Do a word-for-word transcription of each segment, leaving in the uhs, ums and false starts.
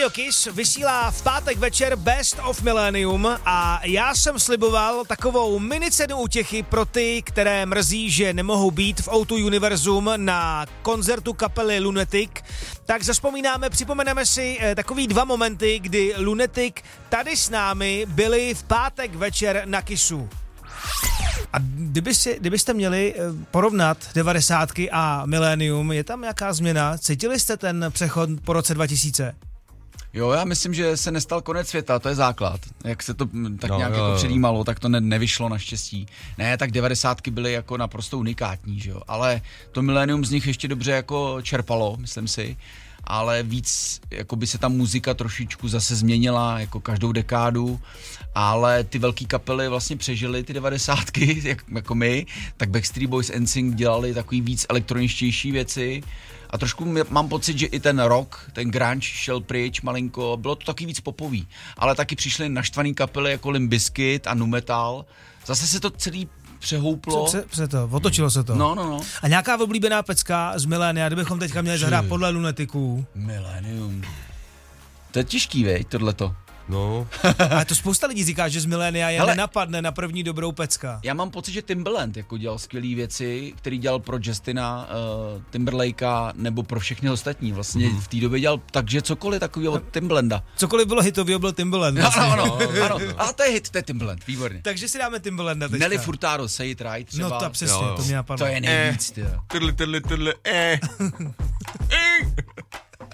Rádio Kiss vysílá v pátek večer Best of Millennium a já jsem sliboval takovou minicenu útěchy pro ty, které mrzí, že nemohou být v O dva Univerzum na koncertu kapely Lunatic. Tak zazpomínáme, připomeneme si eh, takový dva momenty, kdy Lunatic tady s námi byli v pátek večer na Kissu. A kdyby si, kdybyste měli porovnat devadesátky a milénium, je tam nějaká změna? Cítili jste ten přechod po roce dva tisíce? Jo, já myslím, že se nestal konec světa, to je základ. Jak se to tak no, nějak jo, jako jo. předjímalo, tak to ne, nevyšlo naštěstí. Ne, tak devadesátky byly jako naprosto unikátní, že jo. Ale to milénium z nich ještě dobře jako čerpalo, myslím si. Ale víc, jako by se ta muzika trošičku zase změnila, jako každou dekádu, ale ty velký kapely vlastně přežily ty devadesátky, jak, jako my, tak Backstreet Boys, N Sync dělali takový víc elektroničtější věci a trošku mám pocit, že i ten rock, ten grunge šel pryč malinko, bylo to taky víc popový, ale taky přišly naštvaný kapely jako Limp Bizkit a nu metal, zase se to celý přehouplo. Pře, pře to, otočilo se to. No, no, no. A nějaká oblíbená pecka z milénia, kdybychom teďka měli zahrát podle Lunaticů. Millennium. To je těžký, veď, tohleto. No. Ale to spousta lidí říká, že z milénia je Hele, nenapadne na první dobrou pecka. Já mám pocit, že Timbaland jako dělal skvělý věci, který dělal pro Justina uh, Timberlakea nebo pro všechny ostatní. Vlastně mm. v té době dělal takže cokoliv takového od Timbalanda. Cokoliv bylo hitový, byl Timbaland. Ano, Vlastně. ano, ano. A to je hit, to je Timbaland, výborně. Takže si dáme Timbalanda teďka. Nelly Furtado, Say It Right třeba. No to přesně, Jo, jo. to mě napadlo. To je nejvíc, ty. Tydli, tydli, tydli, eh.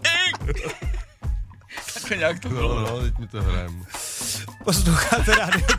Tak nějak to No, bylo. no, teď mi to hrajem. Posloucháte Rádio